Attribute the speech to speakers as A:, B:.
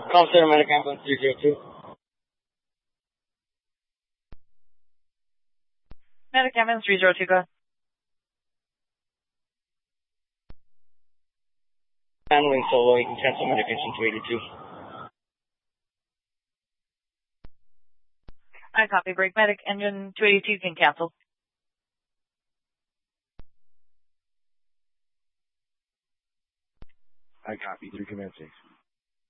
A: Call Center Medic Ambulance 302.
B: Medic Ambulance 302, go ahead.
A: Handling solo, you can cancel medication 282.
B: I copy. Break medic engine 282 can cancel.
C: I copy. 3 command 6.